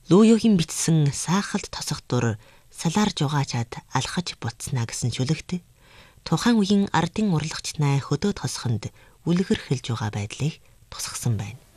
Лүүёгийн бичсэн саахалт тосох дур салаар жугаачаад алхаж буцснаа гэсэн шүлэгт тухайн үеийн ардын урлагч най хөдөө тосхонд үлгэр хэлж байгаа байдлыг тусгасан байна.